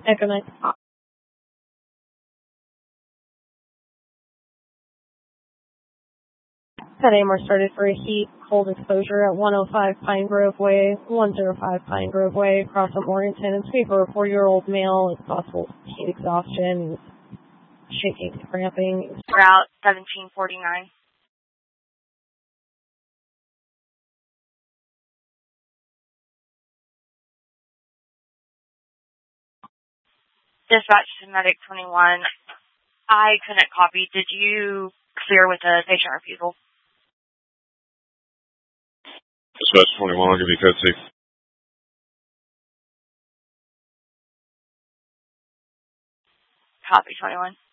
Echo 9. Pet AMR started for a heat, cold exposure at 105 Pine Grove Way, 105 Pine Grove Way, across from Morganton. And speak for a 4-year-old male. It's possible heat exhaustion, shaking, cramping. Route 1749. Dispatch to Medic 21. I couldn't copy. Did you clear with a patient refusal? Dispatch 21, I'll give you code 6. Copy 21.